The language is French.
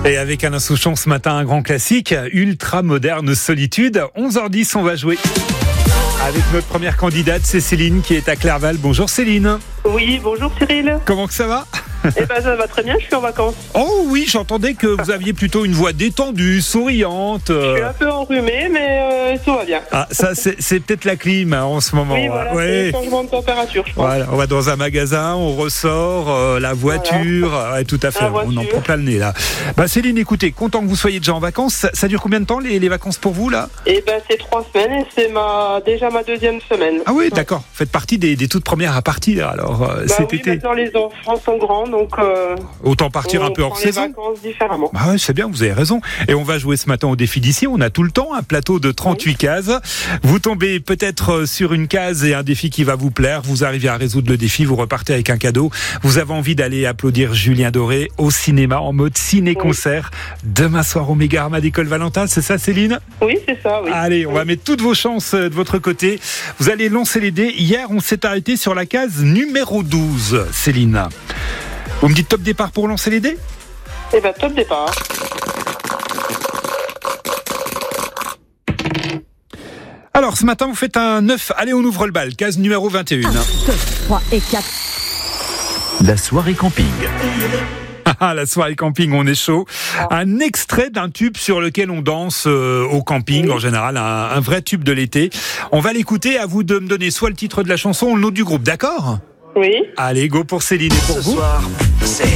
Et avec Alain Souchon ce matin, un grand classique, Ultra Moderne Solitude. 11h10, on va jouer avec notre première candidate, c'est Céline qui est à Clerval. Bonjour Céline. Oui, bonjour Cyril. Comment que ça va ? Eh ben ça va très bien, je suis en vacances. Oh oui, j'entendais que vous aviez plutôt une voix détendue, souriante. Je suis un peu enrhumé, mais tout va bien. Ah, ça c'est peut-être la clim en ce moment. Oui, voilà, c'est le changement de température, je pense. Voilà, on va dans un magasin, on ressort, la voiture, ouais, tout à fait, on en prend plein le nez là. Céline, écoutez, content que vous soyez déjà en vacances. Ça dure combien de temps les vacances pour vous là ? Eh ben c'est 3 semaines et c'est déjà ma 2e semaine. Ah oui, d'accord. Faites partie des toutes premières à partir alors cet oui, été. Maintenant les enfants sont grands, donc autant partir un peu hors saison. Les vacances différemment. Ah ouais, c'est bien, vous avez raison. Et on va jouer ce matin au défi d'ici. On a tout le temps, un plateau de 38 cases. Vous tombez peut-être sur une case et un défi qui va vous plaire. Vous arrivez à résoudre le défi, vous repartez avec un cadeau. Vous avez envie d'aller applaudir Julien Doré au cinéma en mode ciné-concert demain soir au Méga Arma d'École Valentin. C'est ça, Céline ? Oui, c'est ça, oui. Allez, on va mettre toutes vos chances de votre côté. Vous allez lancer les dés. Hier, on s'est arrêté sur la case numéro 12, Céline. Vous me dites top départ pour lancer les dés ? Eh ben top départ. Alors, ce matin, vous faites un 9. Allez, on ouvre le bal. Case numéro 21. 1, 2, 3 et 4. La soirée camping. La soirée camping, on est chaud. Un extrait d'un tube sur lequel on danse au camping, en général, un vrai tube de l'été. On va l'écouter, à vous de me donner soit le titre de la chanson ou le nom du groupe, d'accord ? Oui. Allez, go pour Céline et pour Ce vous. soir, c'est